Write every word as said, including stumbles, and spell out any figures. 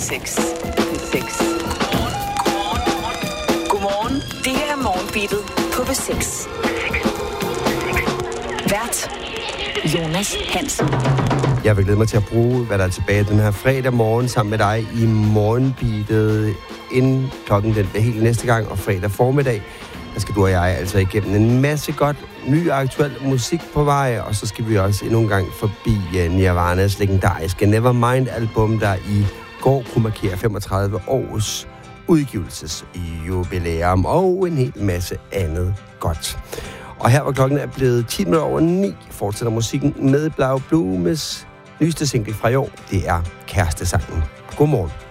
seks. seks. Godmorgen. Det her er Morgenbeatet på B seks. Vært Jonas Hansen. Jeg vil glæde mig til at bruge, hvad der er tilbage den her fredag morgen sammen med dig i Morgenbeatet inden klokken den helt næste gang, og fredag formiddag. Der skal du og jeg altså igennem en masse godt, ny og aktuel musik på vej, og så skal vi også endnu en gang forbi Nirvanas legendariske Nevermind-album, der i går kunne markere femogtredive års udgivelsesjubilæum og en hel masse andet godt. Og her var klokken er blevet ti minutter over ni, fortsætter musikken med Blau Blumes nyeste single fra i år. Det er Kærestesangen. Godmorgen.